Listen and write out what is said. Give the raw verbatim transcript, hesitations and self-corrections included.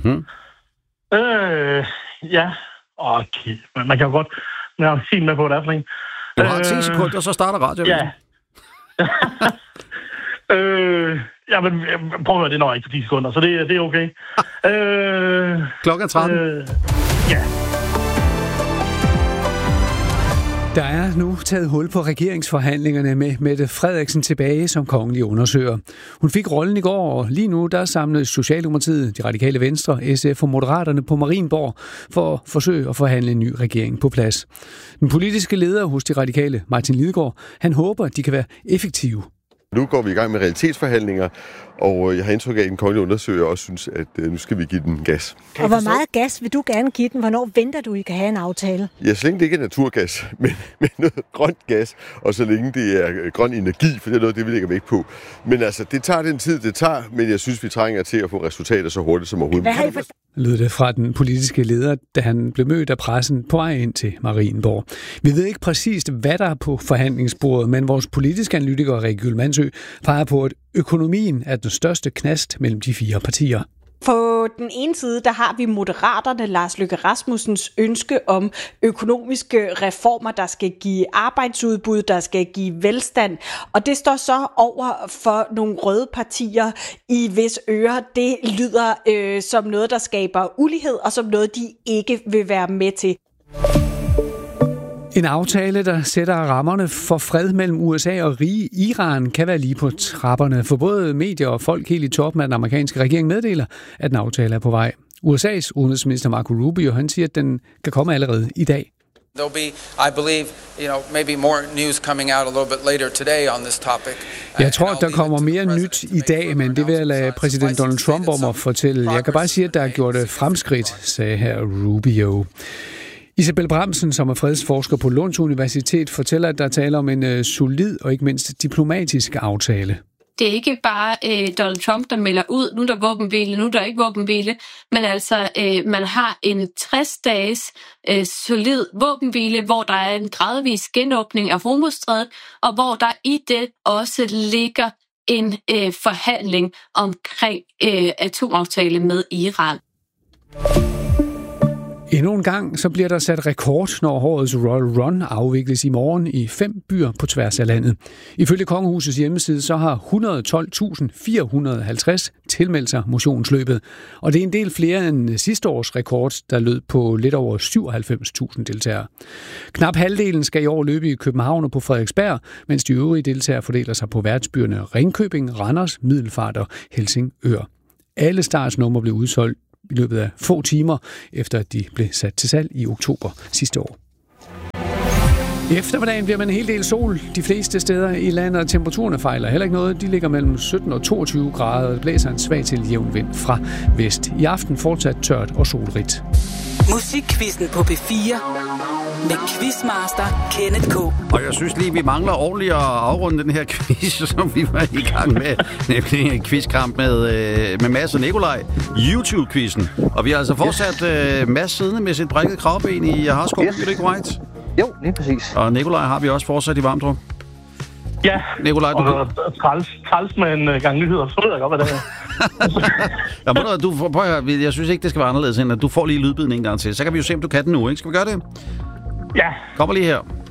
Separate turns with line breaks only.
Mm-hmm.
Øh, ja. Okay. Man kan jo godt man sige med på det, sådan en.
Du har ti sekunder, så starter radioen.
Ja. øh, ja, men prøv at høre, det når ikke for ti sekunder, så det, det er okay. øh,
Klokken tretten.
Øh, ja.
Der er nu taget hul på regeringsforhandlingerne med Mette Frederiksen tilbage som kongelig undersøger. Hun fik rollen i går, og lige nu der samles Socialdemokratiet, De Radikale Venstre, S F og Moderaterne på Marienborg for at forsøge at forhandle en ny regering på plads. Den politiske leder hos De Radikale, Martin Lidegaard, han håber, at de kan være effektive.
Nu går vi i gang med realitetsforhandlinger, og jeg har indtryk af, at den kongelige undersøger også synes, at nu skal vi give den gas.
Og hvor meget gas vil du gerne give den? Hvornår venter du, I kan have en aftale?
Ja, så længe det ikke er naturgas, men, men noget grønt gas, og så længe det er grøn energi, for det er noget, det vi lægger vægt på. Men altså, det tager den tid, det tager, men jeg synes, vi trænger til at få resultater så hurtigt som overhovedet.
Hvad har I for...
lød det fra den politiske leder, da han blev mødt af pressen på vej ind til Marienborg. Vi ved ikke præcist, hvad der er på forhandlingsbordet, men vores politiske analytiker, Rikke Gyld-Mandsø, peger på, at økonomien er den største knast mellem de fire partier.
På den ene side, der har vi Moderaterne, Lars Løkke Rasmussens ønske om økonomiske reformer, der skal give arbejdsudbud, der skal give velstand. Og det står så over for nogle røde partier, i hvis ører det lyder øh, som noget, der skaber ulighed, og som noget, de ikke vil være med til.
En aftale, der sætter rammerne for fred mellem U S A og rige Iran, kan være lige på trapperne. For både medier og folk helt i toppen af den amerikanske regering meddeler, at en aftale er på vej. U S A's udenrigsminister Marco Rubio, han siger, at den kan komme allerede i dag.
There'll be, I believe, you know, maybe more news coming out a little bit later today on this topic.
Jeg tror, at der kommer mere nyt i dag, men det vil jeg lade præsident Donald Trump om at fortælle. Jeg kan bare sige, at der er gjort fremskridt, sagde her Rubio. Isabel Bramsen, som er fredsforsker på Lunds Universitet, fortæller, at der taler om en uh, solid og ikke mindst diplomatisk aftale.
Det er ikke bare øh, Donald Trump, der melder ud, nu er der våbenhvile, nu er der ikke våbenhvile, men altså øh, man har en tres dages øh, solid våbenhvile, hvor der er en gradvis genåbning af Hormuzstrædet, og hvor der i det også ligger en øh, forhandling omkring øh, atomaftale med Iran.
Endnu en gang så bliver der sat rekord, når årets Royal Run afvikles i morgen i fem byer på tværs af landet. Ifølge Kongehusets hjemmeside så har et hundrede og tolv tusind fire hundrede og halvtreds tilmeldt sig motionsløbet. Og det er en del flere end sidste års rekord, der lød på lidt over syvoghalvfems tusind deltagere. Knap halvdelen skal i år løbe i København og på Frederiksberg, mens de øvrige deltagere fordeler sig på værtsbyerne Ringkøbing, Randers, Middelfart og Helsingør. Alle startsnumre blev udsolgt i løbet af få timer, efter at de blev sat til salg i oktober sidste år. I eftermiddagen bliver man en hel del sol de fleste steder i landet, og temperaturerne fejler heller ikke noget. De ligger mellem sytten og toogtyve grader, og det blæser en svag til jævn vind fra vest. I aften fortsat tørt og solrigt.
Musikquizzen på P fire med quizmaster Kenneth K.
Og jeg synes lige, vi mangler ordentligt at afrunde den her quiz, som vi var i gang med. Nemlig en quizkamp med, øh, med Mads og Nikolaj. YouTube-quizzen. Og vi har altså fortsat øh, Mads siddende med sit brækket kravben i Harsko. Yes. Er det ikke right?
Jo, lige præcis.
Og Nikolaj har vi også fortsat i Vamdrup.
Ja,
Nikolaj, du...
og træls, træls med en gang nyheder, så ved jeg godt, hvad det er.
Ja, må du, du, prøv at høre, jeg synes ikke, det skal være anderledes, end at du får lige lydbiden en gang til. Så kan vi jo se, om du kan den nu, ikke? Skal vi gøre det?
Ja.
Kommer lige her.